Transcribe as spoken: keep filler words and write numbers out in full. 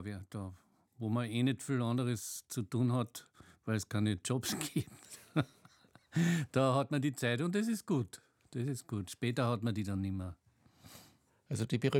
Ja, da, wo man eh nicht viel anderes zu tun hat, weil es keine Jobs gibt. Da hat man die Zeit und das ist gut. Das ist gut. Später hat man die dann nicht mehr. Also die